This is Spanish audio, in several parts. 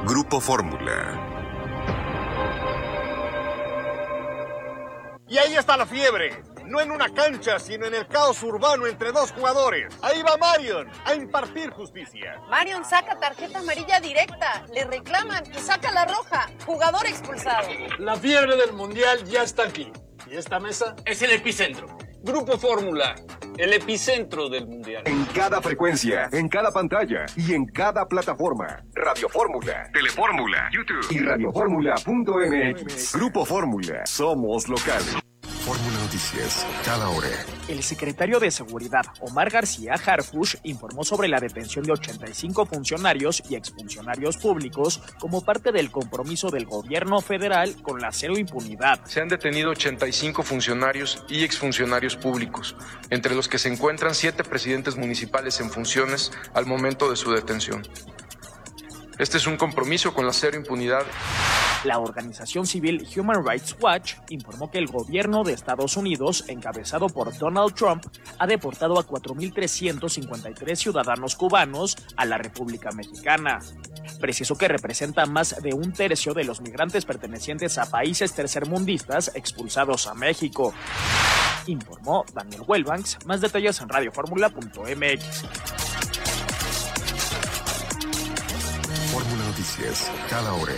Grupo Fórmula. Y ahí está la fiebre. No en una cancha, sino en el caos urbano entre dos jugadores. Ahí va Marion a impartir justicia. Marion saca tarjeta amarilla directa. Le reclaman y saca la roja. Jugador expulsado. La fiebre del mundial ya está aquí. ¿Y esta mesa? Es el epicentro. Grupo Fórmula, el epicentro del mundial. En cada frecuencia, en cada pantalla y en cada plataforma. Radio Fórmula, Telefórmula, YouTube y radioformula.mx. Grupo Fórmula, somos locales. Fórmula Noticias, cada hora. El secretario de Seguridad, Omar García Harfuch, informó sobre la detención de 85 funcionarios y exfuncionarios públicos como parte del compromiso del gobierno federal con la cero impunidad. Se han detenido 85 funcionarios y exfuncionarios públicos, entre los que se encuentran 7 presidentes municipales en funciones al momento de su detención. Este es un compromiso con la cero impunidad. La organización civil Human Rights Watch informó que el gobierno de Estados Unidos, encabezado por Donald Trump, ha deportado a 4.353 ciudadanos cubanos a la República Mexicana. Precisó que representa más de un tercio de los migrantes pertenecientes a países tercermundistas expulsados a México. Informó Daniel Wellbanks. Más detalles en radioformula.mx. Fórmula Noticias, cada hora.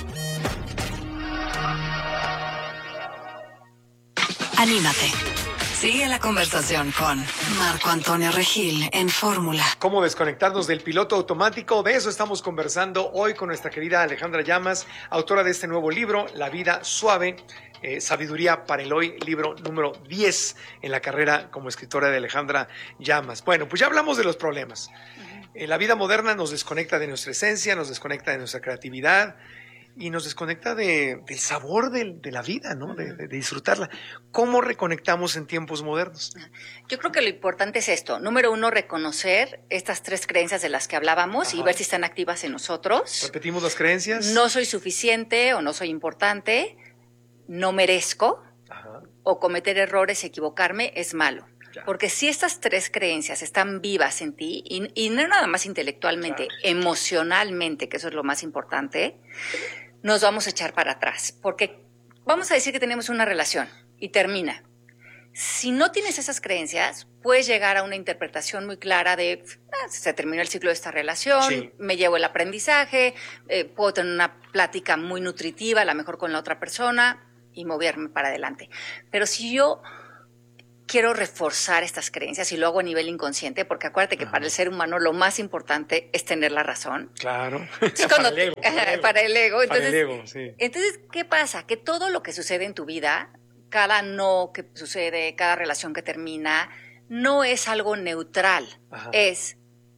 Anímate. Sigue la conversación con Marco Antonio Regil en Fórmula. ¿Cómo desconectarnos del piloto automático? De eso estamos conversando hoy con nuestra querida Alejandra Llamas, autora de este nuevo libro, La vida suave, sabiduría para el hoy, libro número 10 en la carrera como escritora de Alejandra Llamas. Bueno, pues ya hablamos de los problemas. La vida moderna nos desconecta de nuestra esencia, nos desconecta de nuestra creatividad y nos desconecta del sabor de la vida, ¿no? De disfrutarla. ¿Cómo reconectamos en tiempos modernos? Yo creo que lo importante es esto. Número 1, reconocer estas 3 creencias de las que hablábamos. Ajá. Y ver si están activas en nosotros. ¿Repetimos las creencias? No soy suficiente o no soy importante, no merezco. Ajá. O cometer errores y equivocarme es malo. Ya. Porque si estas 3 creencias están vivas en ti, y no nada más intelectualmente, claro, emocionalmente, que eso es lo más importante, nos vamos a echar para atrás. Porque vamos a decir que tenemos una relación y termina. Si no tienes esas creencias, puedes llegar a una interpretación muy clara de se terminó el ciclo de esta relación, sí, me llevo el aprendizaje, puedo tener una plática muy nutritiva, a lo mejor con la otra persona, y moverme para adelante. Pero si yo quiero reforzar estas creencias y lo hago a nivel inconsciente, porque acuérdate que para el ser humano lo más importante es tener la razón. Claro. Para el ego. Para el ego. Entonces, para el ego, sí. Entonces, ¿qué pasa? Que todo lo que sucede en tu vida, cada no que sucede, cada relación que termina, no es algo neutral. Ajá. Es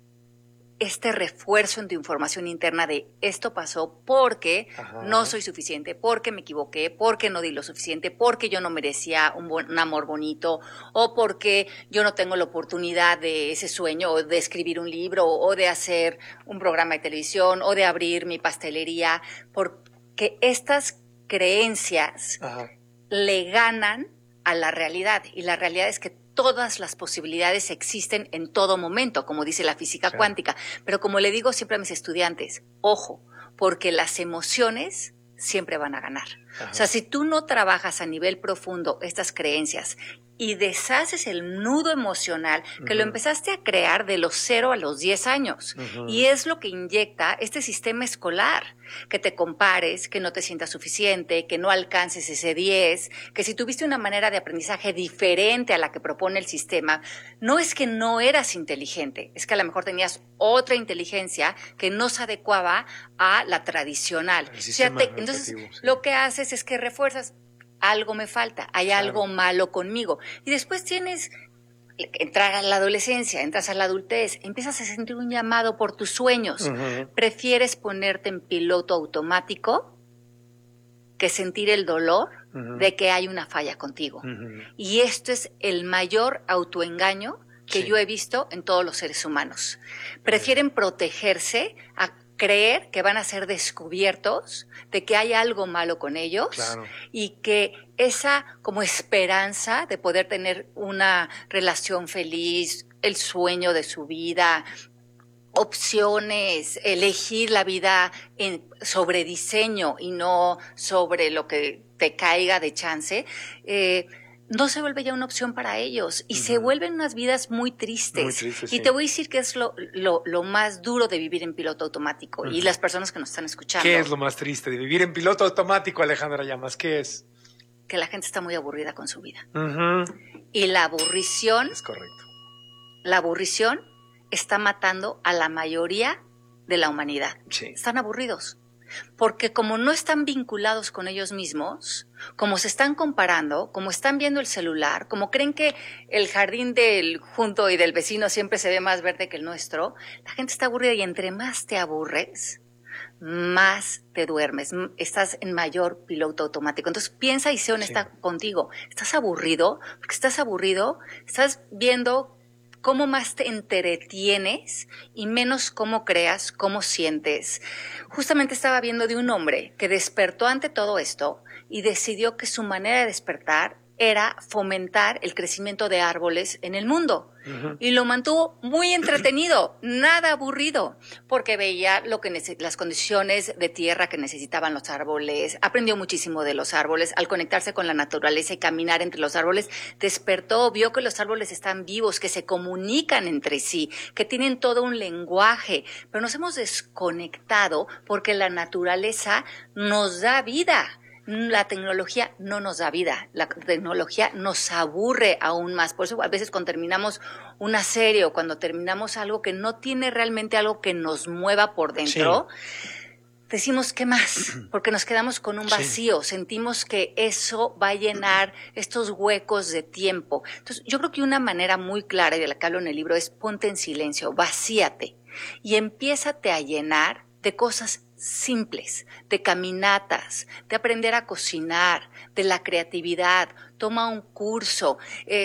este refuerzo en tu información interna de esto pasó porque Ajá. no soy suficiente, porque me equivoqué, porque no di lo suficiente, porque yo no merecía un amor bonito, o porque yo no tengo la oportunidad de ese sueño, o de escribir un libro, o de hacer un programa de televisión, o de abrir mi pastelería, porque estas creencias Ajá. le ganan a la realidad, y la realidad es que todas las posibilidades existen en todo momento, como dice la física sí. cuántica. Pero como le digo siempre a mis estudiantes, ojo, porque las emociones siempre van a ganar. Ajá. O sea, si tú no trabajas a nivel profundo estas creencias y deshaces el nudo emocional que lo empezaste a crear de los 0 a los 10 años. Y es lo que inyecta este sistema escolar, que te compares, que no te sientas suficiente, que no alcances ese 10, que si tuviste una manera de aprendizaje diferente a la que propone el sistema, no es que no eras inteligente, es que a lo mejor tenías otra inteligencia que no se adecuaba a la tradicional. Entonces, sí. Lo que haces es que refuerzas, algo me falta, hay claro. algo malo conmigo. Y después entrar a la adolescencia, entras a la adultez, empiezas a sentir un llamado por tus sueños. Prefieres ponerte en piloto automático que sentir el dolor de que hay una falla contigo. Y esto es el mayor autoengaño que sí. yo he visto en todos los seres humanos. Prefieren protegerse a creer que van a ser descubiertos, de que hay algo malo con ellos claro. y que esa como esperanza de poder tener una relación feliz, el sueño de su vida, opciones, elegir la vida sobre diseño y no sobre lo que te caiga de chance, no se vuelve ya una opción para ellos y se vuelven unas vidas muy tristes. Muy tristes, y sí. te voy a decir que es lo más duro de vivir en piloto automático y las personas que nos están escuchando. ¿Qué es lo más triste de vivir en piloto automático, Alejandra Llamas? ¿Qué es? Que la gente está muy aburrida con su vida. Y la aburrición... Es correcto. La aburrición está matando a la mayoría de la humanidad. Sí. Están aburridos. Porque como no están vinculados con ellos mismos, como se están comparando, como están viendo el celular, como creen que el jardín del junto y del vecino siempre se ve más verde que el nuestro, la gente está aburrida y entre más te aburres, más te duermes, estás en mayor piloto automático. Entonces piensa y sé honesta contigo. ¿Estás aburrido? Porque estás aburrido, estás viendo cómo más te entretienes y menos cómo creas, cómo sientes. Justamente estaba viendo de un hombre que despertó ante todo esto y decidió que su manera de despertar era fomentar el crecimiento de árboles en el mundo. Y lo mantuvo muy entretenido, nada aburrido, porque veía las condiciones de tierra que necesitaban los árboles, aprendió muchísimo de los árboles, al conectarse con la naturaleza y caminar entre los árboles, despertó, vio que los árboles están vivos, que se comunican entre sí, que tienen todo un lenguaje, pero nos hemos desconectado porque la naturaleza nos da vida. La tecnología no nos da vida, la tecnología nos aburre aún más. Por eso a veces cuando terminamos una serie o cuando terminamos algo que no tiene realmente algo que nos mueva por dentro, decimos ¿qué más? Porque nos quedamos con un vacío, sentimos que eso va a llenar estos huecos de tiempo. Entonces yo creo que una manera muy clara, y de la que hablo en el libro, es ponte en silencio, vacíate y empiézate a llenar de cosas simples, de caminatas, de aprender a cocinar, de la creatividad. Toma un curso,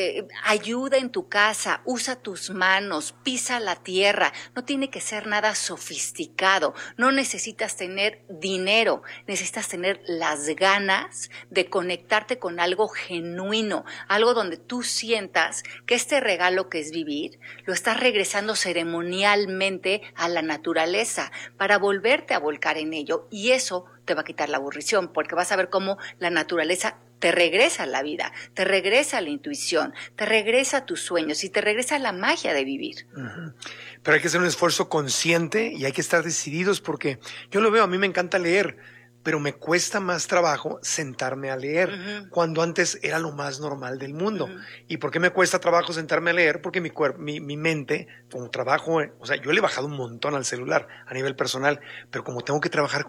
ayuda en tu casa, usa tus manos, pisa la tierra. No tiene que ser nada sofisticado, no necesitas tener dinero, necesitas tener las ganas de conectarte con algo genuino, algo donde tú sientas que este regalo que es vivir, lo estás regresando ceremonialmente a la naturaleza para volverte a volcar en ello, y eso te va a quitar la aburrición, porque vas a ver cómo la naturaleza te regresa a la vida, te regresa a la intuición, te regresa a tus sueños y te regresa a la magia de vivir. Pero hay que hacer un esfuerzo consciente y hay que estar decididos, porque yo lo veo, a mí me encanta leer, pero me cuesta más trabajo sentarme a leer, cuando antes era lo más normal del mundo. ¿Y por qué me cuesta trabajo sentarme a leer? Porque mi mente, como trabajo, o sea, yo le he bajado un montón al celular a nivel personal, pero como tengo que trabajar